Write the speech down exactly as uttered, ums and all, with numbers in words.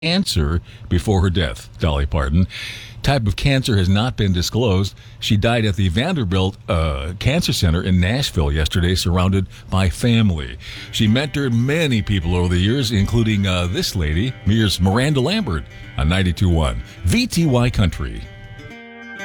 cancer before her death, Dolly Parton. Type of cancer has not been disclosed. She died at the Vanderbilt uh, Cancer Center in Nashville yesterday, surrounded by family. She mentored many people over the years, including uh, this lady, here's Miranda Lambert on ninety-two point one V T Y Country.